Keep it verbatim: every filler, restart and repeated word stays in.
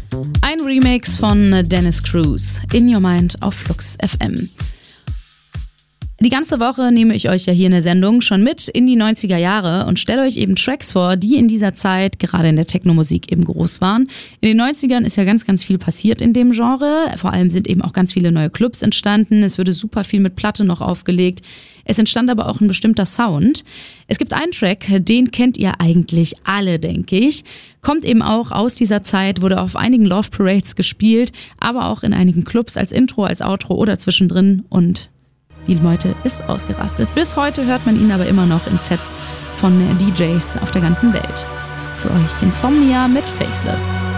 Ein Remix von Dennis Cruz, In Your Mind auf Flux F M. Die ganze Woche nehme ich euch ja hier in der Sendung schon mit in die neunziger Jahre und stelle euch eben Tracks vor, die in dieser Zeit gerade in der Techno-Musik eben groß waren. In den neunzigern ist ja ganz, ganz viel passiert in dem Genre. Vor allem sind eben auch ganz viele neue Clubs entstanden. Es wurde super viel mit Platte noch aufgelegt. Es entstand aber auch ein bestimmter Sound. Es gibt einen Track, den kennt ihr eigentlich alle, denke ich. Kommt eben auch aus dieser Zeit, wurde auf einigen Love Parades gespielt, aber auch in einigen Clubs als Intro, als Outro oder zwischendrin, und die Leute ist ausgerastet. Bis heute hört man ihn aber immer noch in Sets von D Js auf der ganzen Welt. Für euch Insomnia mit Faceless.